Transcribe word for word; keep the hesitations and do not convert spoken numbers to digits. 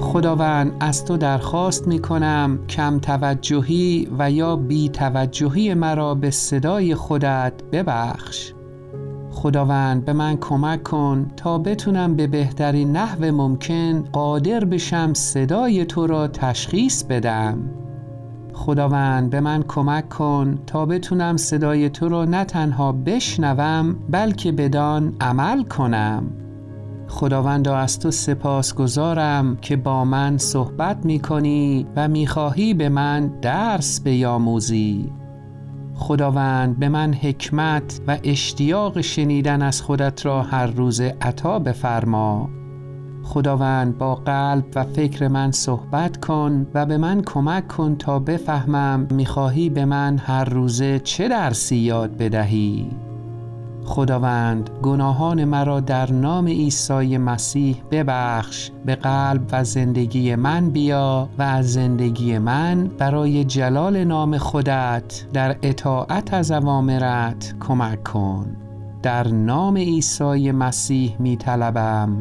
خداوند از تو درخواست می کنم کم توجهی و یا بی توجهی مرا به صدای خودت ببخش. خداوند به من کمک کن تا بتونم به بهترین نحو ممکن قادر بشم صدای تو را تشخیص بدم. خداوند به من کمک کن تا بتونم صدای تو را نه تنها بشنوم بلکه بدان عمل کنم. خداوندا از تو سپاسگزارم که با من صحبت می کنی و می خواهی به من درس بیاموزی. خداوند به من حکمت و اشتیاق شنیدن از خودت را هر روز عطا بفرما. خداوند با قلب و فکر من صحبت کن و به من کمک کن تا بفهمم میخواهی به من هر روزه چه درسی یاد بدهی. خداوند گناهان مرا در نام عیسی مسیح ببخش، به قلب و زندگی من بیا و از زندگی من برای جلال نام خودت در اطاعت از اوامرت کمک کن. در نام عیسی مسیح می طلبم.